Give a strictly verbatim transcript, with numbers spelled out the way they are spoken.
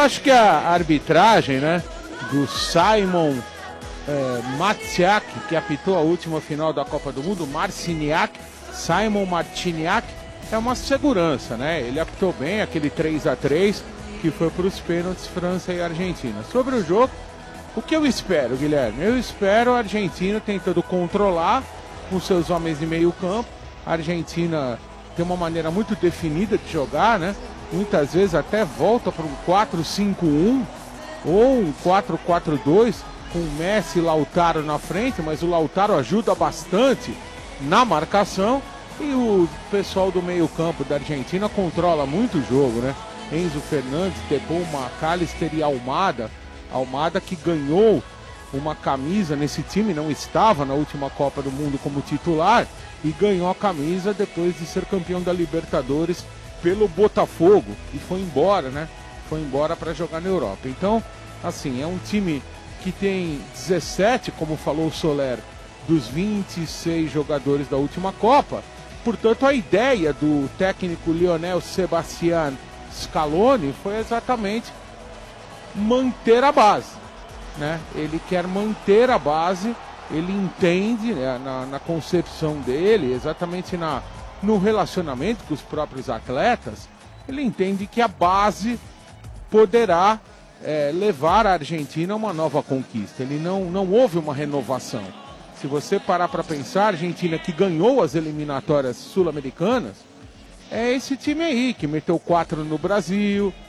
acho que a arbitragem, né, do Simon é, Matsiak, que apitou a última final da Copa do Mundo, Marciniak, Simon Marciniak, é uma segurança, né? Ele apitou bem aquele três a três que foi para os pênaltis França e Argentina. Sobre o jogo, o que eu espero, Guilherme? Eu espero a Argentina tentando controlar com seus homens de meio campo. A Argentina tem uma maneira muito definida de jogar, né? Muitas vezes até volta para um quatro cinco um ou um quatro quatro dois com Messi e Lautaro na frente, mas o Lautaro ajuda bastante na marcação e o pessoal do meio campo da Argentina controla muito o jogo, né? Enzo Fernandes, Tebou, McAllister e Almada. Almada que ganhou uma camisa nesse time, não estava na última Copa do Mundo como titular e ganhou a camisa depois de ser campeão da Libertadores pelo Botafogo e foi embora, né? Foi embora para jogar na Europa. Então, assim, é um time que tem dezessete, como falou o Soler, dos vinte e seis jogadores da última Copa. Portanto, a ideia do técnico Lionel Sebastián Scaloni foi exatamente manter a base, né? Ele quer manter a base, ele entende, né, na, na concepção dele, exatamente na, no relacionamento com os próprios atletas, ele entende que a base poderá é, levar a Argentina a uma nova conquista. Ele não, não houve uma renovação. Se você parar para pensar, a Argentina que ganhou as eliminatórias sul-americanas, é esse time aí, que meteu quatro no Brasil,